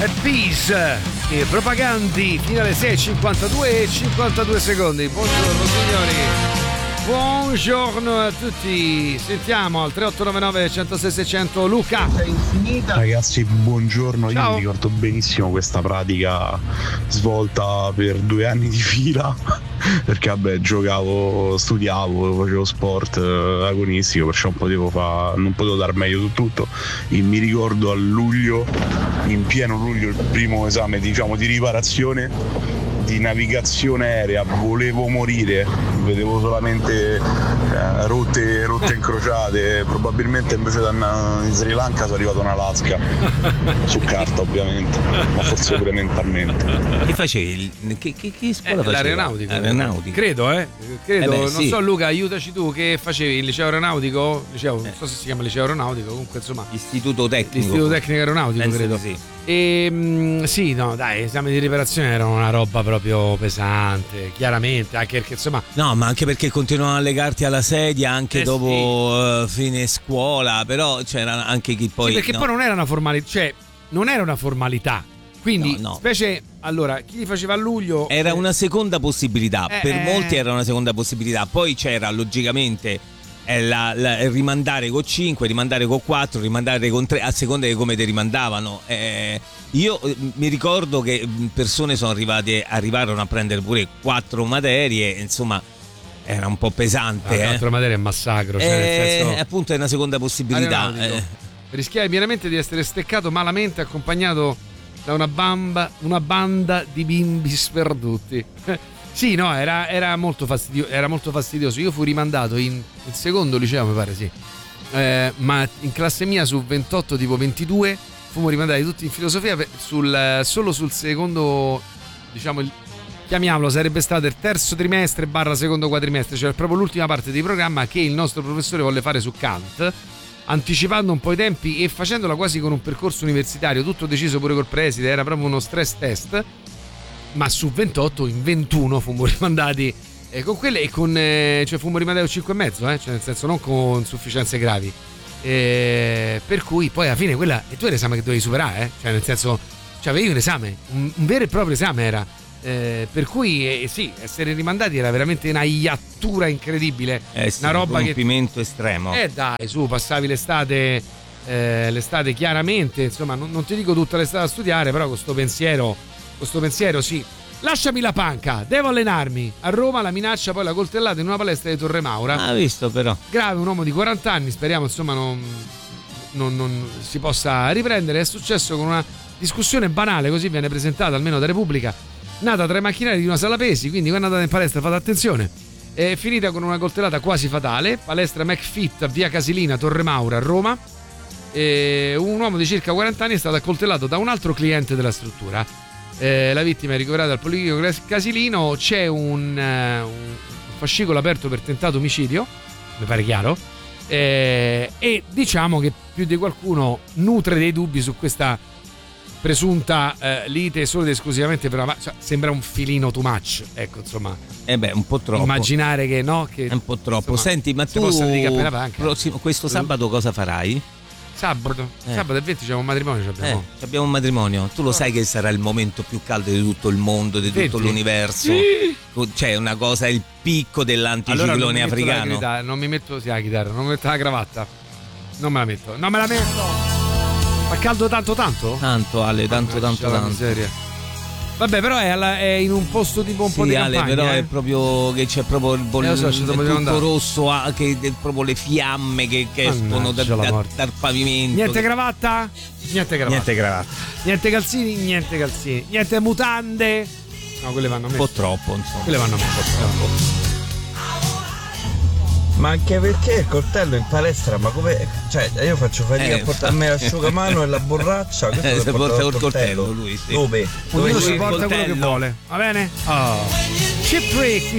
Peace e Propagandi fino alle 6:52 e 52 secondi. Buongiorno signori, buongiorno a tutti. Sentiamo al 3899 106 600 Luca. Ragazzi, buongiorno. Ciao. Io mi ricordo benissimo questa pratica svolta per 2 anni di fila perché vabbè, giocavo, studiavo, facevo sport agonistico, perciò non potevo dar meglio su tutto. E mi ricordo a luglio, in pieno luglio, il primo esame di riparazione di navigazione aerea, volevo morire, vedevo solamente rotte incrociate, probabilmente invece in Sri Lanka sono arrivato in Alaska, su carta ovviamente, ma forse pure mentalmente. Che facevi? Che scuola facevi? L'aeronautico. Credo, non sì. so Luca, aiutaci tu, che facevi? Il liceo aeronautico? Non so se si chiama liceo aeronautico, comunque insomma. Istituto tecnico. L'istituto tecnico aeronautico, penso credo. Sì. E sì, no, dai, esami di riparazione erano una roba proprio pesante, chiaramente, anche perché insomma. No, ma anche perché continuano a legarti alla sedia anche dopo sì. fine scuola, però c'era anche chi poi. Sì, perché poi non era una formalità, cioè non era una formalità. Quindi, No. specie, allora, chi li faceva a luglio era una seconda possibilità, per molti era una seconda possibilità, poi c'era logicamente rimandare con 5, rimandare con 4, rimandare con 3, a seconda di come ti rimandavano. Io mi ricordo che persone arrivarono a prendere pure 4 materie, insomma era un po' pesante. 4 materie è un massacro, cioè nel senso, appunto è una seconda possibilità. Rischiai pienamente di essere steccato malamente accompagnato da una banda di bimbi sperduti. Sì, no, era molto fastidioso. Io fui rimandato in secondo liceo, mi pare, sì. Ma in classe mia su 28 tipo 22 fummo rimandati tutti in filosofia solo sul secondo, diciamo, chiamiamolo, sarebbe stato il terzo trimestre / secondo quadrimestre, cioè proprio l'ultima parte di programma che il nostro professore volle fare su Kant, anticipando un po' i tempi e facendola quasi con un percorso universitario, tutto deciso pure col preside, era proprio uno stress test. Ma su 28 in 21 fummo rimandati con quelle e cioè fummo rimandati con 5,5, cioè nel senso non con insufficienze gravi, per cui poi alla fine quella e tu era l'esame che dovevi superare, cioè nel senso, cioè avevi un esame, un vero e proprio esame era, per cui sì, essere rimandati era veramente una iattura incredibile, Sì, una roba un rompimento estremo. Dai, su, passavi l'estate chiaramente, insomma non ti dico tutta l'estate a studiare, però con sto pensiero sì. Lasciami la panca, devo allenarmi. A Roma la minaccia, poi la coltellata in una palestra di Torre Maura. Ah, visto però. Grave, un uomo di 40 anni, speriamo insomma non si possa riprendere. È successo con una discussione banale, così viene presentata almeno da Repubblica, nata tra i macchinari di una sala pesi, quindi quando andate in palestra fate attenzione. È finita con una coltellata quasi fatale. Palestra McFit a via Casilina, Torre Maura, a Roma. Un uomo di circa 40 anni è stato accoltellato da un altro cliente della struttura. La vittima è ricoverata al Policlinico Casilino. C'è un fascicolo aperto per tentato omicidio, mi pare chiaro, e diciamo che più di qualcuno nutre dei dubbi su questa presunta lite solo ed esclusivamente per cioè, sembra un filino too much, ecco, insomma. Un po' troppo. Immaginare che no, che è un po' troppo. Insomma, senti, ma tu questo sabato cosa farai? Sabato è 20, c'è un matrimonio. Abbiamo un matrimonio. Tu lo sai che sarà il momento più caldo di tutto il mondo, di tutto l'universo. Sì. C'è una cosa, il picco dell'anticiclone africano. Non mi metto la chitarra, non mi metto la cravatta. Non me la metto. Fa caldo tanto? Tanto, Ale, tanto. Miseria. Vabbè, però è in un posto tipo un po' di Ale, campagna, però è proprio che c'è proprio il tutto rosso, che proprio le fiamme che escono dal pavimento. Niente cravatta? Niente calzini? Niente mutande? No, quelle vanno messe. Un po' troppo, insomma. Quelle vanno messe un po' troppo. Ma anche perché il coltello in palestra, ma come? Cioè, io faccio fatica a portarmi l'asciugamano e la borraccia. Questo porta il coltello lui, sì. Dove? Ognuno si porta quello che vuole, va bene? Chip Trick,